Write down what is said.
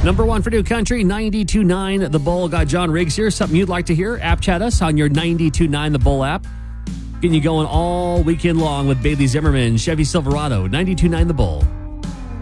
Number one for New Country, 92.9 The Bull. Got John Riggs here. Something you'd like to hear? App chat us on your 92.9 The Bull app. Getting you going all weekend long with Bailey Zimmerman, Chevy Silverado, 92.9 The Bull.